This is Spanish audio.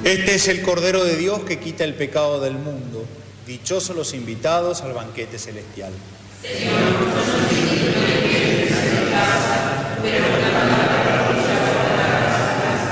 Este es el Cordero de Dios que quita el pecado del mundo. Dichosos los invitados al banquete celestial. Señor, nosotros somos dignos de que entres a